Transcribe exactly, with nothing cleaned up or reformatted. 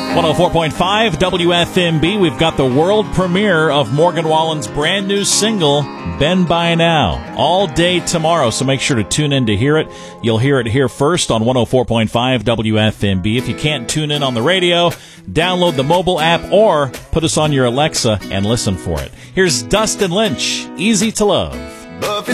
one oh four point five W F M B. We've got the world premiere of Morgan Wallen's brand new single, Bend By Now, all day tomorrow. So make sure to tune in to hear it. You'll hear it here first on one oh four point five W F M B. If you can't tune in on the radio, download the mobile app or put us on your Alexa and listen for it. Here's Dustin Lynch, Easy to Love.